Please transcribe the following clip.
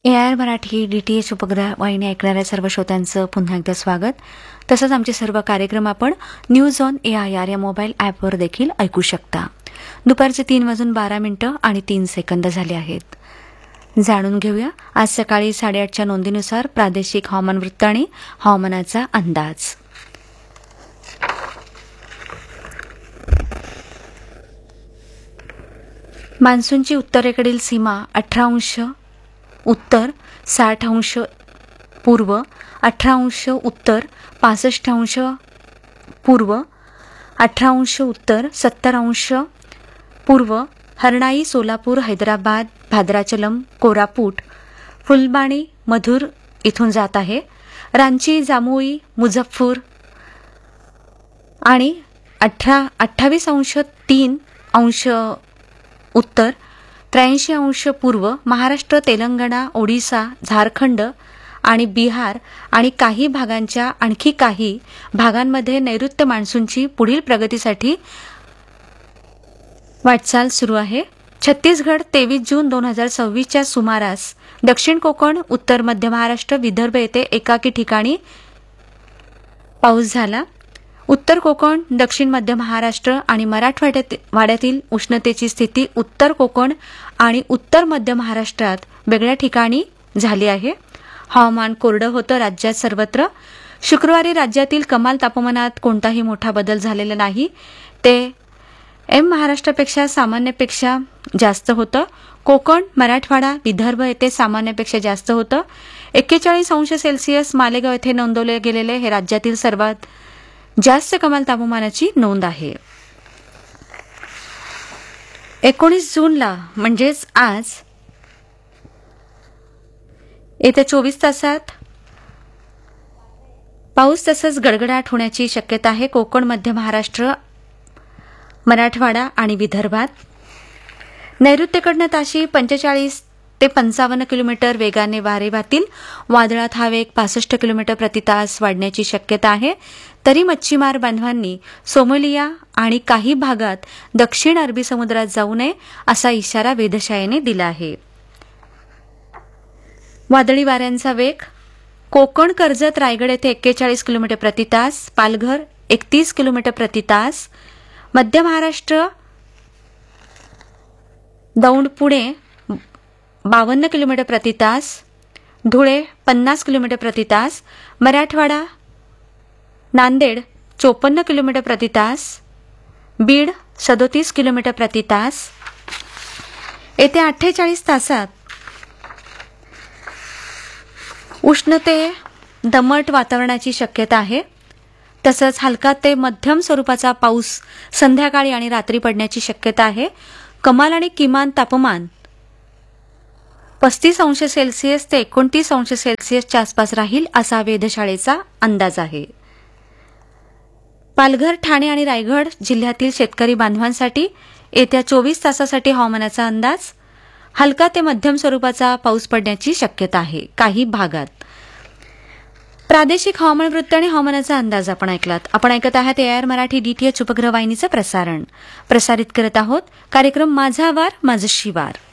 AIR Marathi DTH उपग्रह वाहिनी ऐकणाऱ्या सर्व श्रोत्यांचं पुन्हा एकदा स्वागत. तसंच आमचे सर्व कार्यक्रम आपण न्यूज ऑन AIR या मोबाईल ॲपवर देखील ऐकू शकता. दुपारचे 3:12 आणि 3 सेकंद झाले आहेत. जाणून घेऊया आज सकाळी 8:30च्या नोंदीनुसार प्रादेशिक हवामान वृत्त आणि हवामानाचा अंदाज. मान्सूनची उत्तरेकडील सीमा 18° उत्तर, 60° पूर्व, 18° उत्तर, 65° पूर्व, 18° उत्तर, 70° पूर्व, हरणाई, सोलापूर, हैदराबाद, भाद्राचलम, कोरापूट, फुलबाणी, मधुर इथून जात आहे. रांची, जामुई, मुझफ्फर आणि 28°3° उत्तर, 83° पूर्व, महाराष्ट्र, तेलंगणा, ओडिसा, झारखंड आणि बिहार आणि काही आणखी काही भागांमध्ये नैऋत्य मान्सूनची पुढील प्रगतीसाठी वाटचाल सुरू आहे. छत्तीसगड 23 जून 2026च्या सुमारास दक्षिण कोकण, उत्तर मध्य महाराष्ट्र, विदर्भ येथे एकाकी ठिकाणी पाऊस झाला. उत्तर कोकण, दक्षिण मध्य महाराष्ट्र आणि मराठवाड्यातील उष्णतेची स्थिती उत्तर कोकण आणि उत्तर मध्य महाराष्ट्रात वेगळ्या ठिकाणी झाली आहे. हवामान कोरडं होतं राज्यात सर्वत्र. शुक्रवारी राज्यातील कमाल तापमानात कोणताही मोठा बदल झालेला नाही. ते महाराष्ट्रापेक्षा सामान्यपेक्षा जास्त होतं. कोकण, मराठवाडा, विदर्भ येथे सामान्यपेक्षा जास्त होतं. 41°C मालेगाव येथे नोंदवले गेलेले हे राज्यातील सर्वात जास्त कमाल तापमानाची नोंद आहे. 19 जूनला म्हणजेच आज येत्या 24 तासात पाऊस तसंच गडगडाट होण्याची शक्यता आहे. कोकण, मध्य महाराष्ट्र, मराठवाडा आणि विदर्भात. नैऋत्येकडनं ताशी 45 ते 55 किलोमीटर वेगाने वारे वाहतील. वादळात हा वेग 65 किलोमीटर प्रति तास वाढण्याची शक्यता आहे. तरी मच्छीमार बांधवांनी सोमालिया आणि काही भागात दक्षिण अरबी समुद्रात जाऊ नये असा इशारा वेधशाळेने दिला आहे. वादळी वाऱ्यांचा वेग कोकण, कर्जत, रायगड येथे 41 किलोमीटर प्रति तास, पालघर 31 किलोमीटर प्रति तास, मध्य महाराष्ट्र दौंड, पुणे 52 किलोमीटर प्रति तास, धुळे 50 किलोमीटर प्रति तास, मराठवाडा नांदेड 54 किलोमीटर प्रति तास, बीड 37 किलोमीटर प्रति तास. येत्या 48 तासात उष्णते दमट वातावरणाची शक्यता आहे. तसंच हलका ते मध्यम स्वरूपाचा पाऊस संध्याकाळी आणि रात्री पडण्याची शक्यता आहे. कमाल आणि किमान तापमान 35°C ते 29°C आसपास राहील असा वेधशाळेचा अंदाज आहे. पालघर, ठाणे आणि रायगड जिल्ह्यातील शेतकरी बांधवांसाठी येत्या 24 तासासाठी हवामानाचा अंदाज. हलका ते मध्यम स्वरूपाचा पाऊस पडण्याची शक्यता आहे काही भागात. प्रादेशिक हवामान वृत्त आणि हवामानाचा अंदाज आपण ऐकलात. आपण ऐकत आहात AIR मराठी DTH उपग्रह वाहिनीचं प्रसारित करत आहोत कार्यक्रम माझा वार माझं शिवार.